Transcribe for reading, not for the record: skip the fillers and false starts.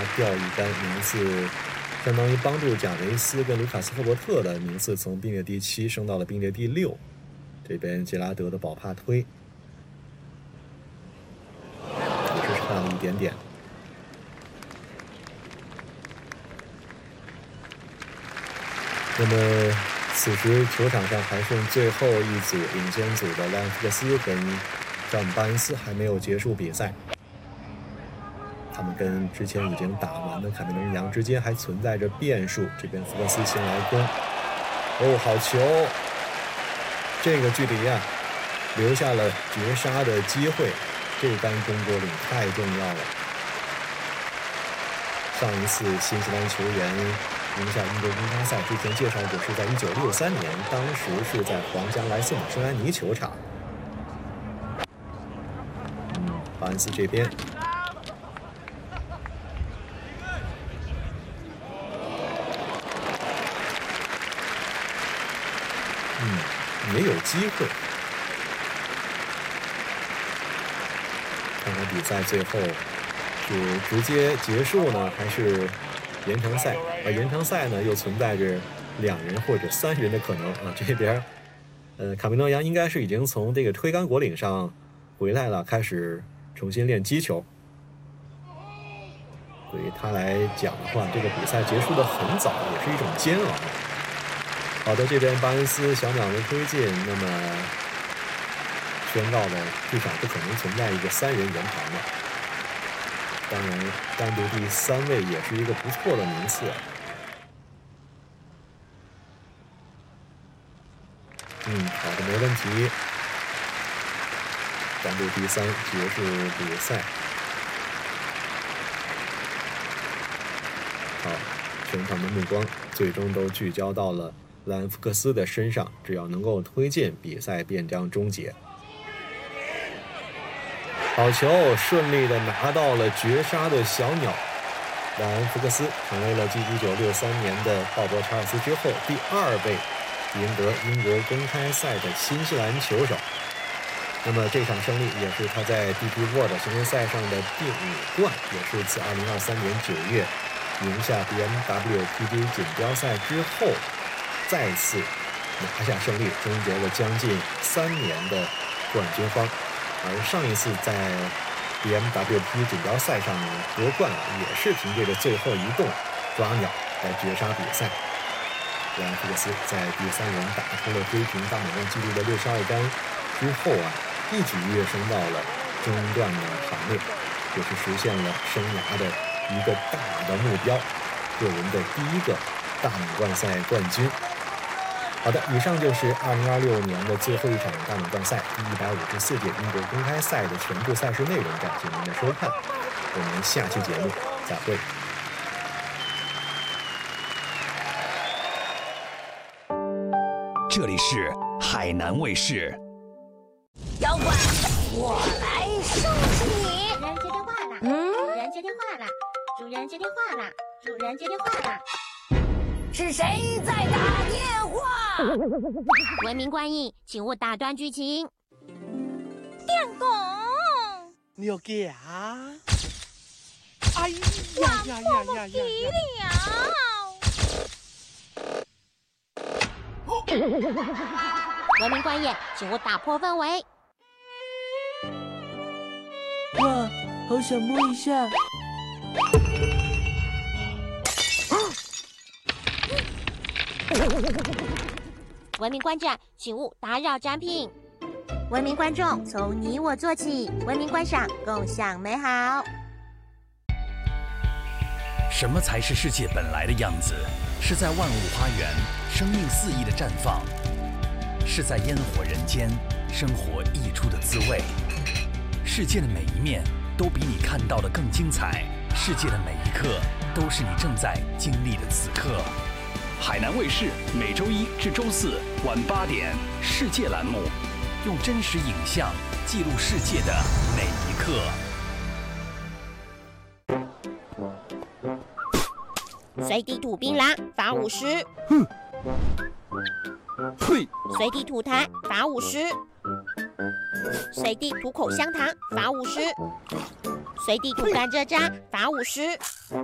掉一杆，名次相当于帮助贾维斯跟卢卡斯·赫伯特的名次从并列第7升到了并列第6。这边杰拉德的保帕推也是差了一点点。那么此时球场上还剩最后一组领先组的兰福克斯跟詹姆巴恩斯还没有结束比赛，他们跟之前已经打完的凯梅隆杨之间还存在着变数。这边福克斯先来攻，好球！这个距离留下了绝杀的机会，这杆中国领太重要了。上一次新西兰球员赢下英国公开赛之前介绍过，是在1963年，当时是在皇家莱斯马圣安妮球场。巴恩斯这边也有机会。看看比赛最后是直接结束呢，还是延长赛？延长赛呢又存在着2人或者3人的可能这边卡梅隆杨应该是已经从这个推杆果岭上回来了，开始重新练击球。对于他来讲的话，这个比赛结束的很早，也是一种煎熬。好的，这边巴恩斯小鸟的推进，那么宣告了至少不可能存在一个3人圆盘了。当然，单独第3位也是一个不错的名次。好的，没问题。单独第3结束比赛。好，全场的目光最终都聚焦到了兰福克斯的身上，只要能够推进，比赛便将终结。好球，顺利的拿到了绝杀的小鸟。兰福克斯成为了继1963年的鲍勃·查尔斯之后第2位赢得英国公开赛的新西兰球手。那么这场胜利也是他在 DP World 巡回赛上的第5冠，也是自2023年9月赢下 BMW PGA 锦标赛之后再次拿下胜利，终结了将近3年的冠军荒。而上一次在 BMW PGA 锦标赛上夺冠也是凭借着最后一动抓鸟来绝杀比赛。兰福克斯在第3轮打出了追平大满贯纪录的62杆之后一举跃升到了中段的行列，也是实现了生涯的一个大的目标，个人的第1个大满贯赛冠军。好的，以上就是2026年的最后一场大满贯赛第154届英国公开赛的全部赛事内容。感谢您的收看，我们下期节目再会。 这里是海南卫视。 妖怪，我来收拾你！主人接电话了，主人接电话了，主人接电话了。是谁在打电话？ 文明观印，请勿打断剧情。 电工， 你要给啊？哎呀呀呀呀呀！ 文明观印，请勿打破氛围。 哇，好想摸一下。 文明观战，请勿打扰展品。 文明观众，从你我做起，文明观赏，共享美好。 什么才是世界本来的样子？是在万物花园，生命肆意的绽放；是在烟火人间，生活溢出的滋味。世界的每一面都比你看到的更精彩，世界的每一刻都是你正在经历的此刻。海南卫视每周1至周4晚8点，世界栏目，用真实影像记录世界的每一刻。 随地吐槟榔罚50。 哼，嘿， 随地吐痰罚50。随地吐口香糖罚50。随地吐甘蔗渣罚50。